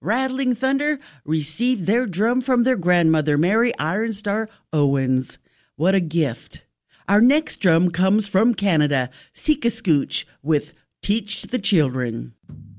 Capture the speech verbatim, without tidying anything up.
Rattling Thunder received their drum from their grandmother, Mary Ironstar Owens. What a gift. Our next drum comes from Canada, Seekascooch with Teach the Children.